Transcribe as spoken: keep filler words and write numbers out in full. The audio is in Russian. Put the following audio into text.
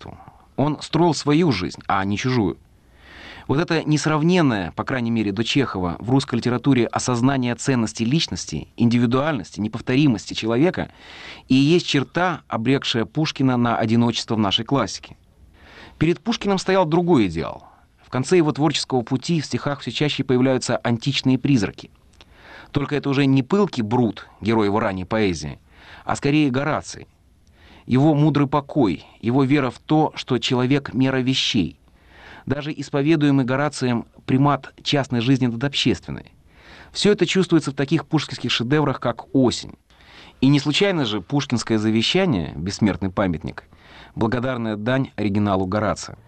обществу. Он строил свою жизнь, а не чужую. Вот это несравненное, по крайней мере, до Чехова, в русской литературе осознание ценности личности, индивидуальности, неповторимости человека и есть черта, обрекшая Пушкина на одиночество в нашей классике. Перед Пушкиным стоял другой идеал. В конце его творческого пути в стихах все чаще появляются античные призраки. Только это уже не пылкий Брут, герой его ранней поэзии, а скорее Гораций. Его мудрый покой, его вера в то, что человек — мера вещей. Даже исповедуемый Горацием примат частной жизни над общественной. Все это чувствуется в таких пушкинских шедеврах, как «Осень». И не случайно же пушкинское завещание, бессмертный памятник, благодарная дань оригиналу Горация.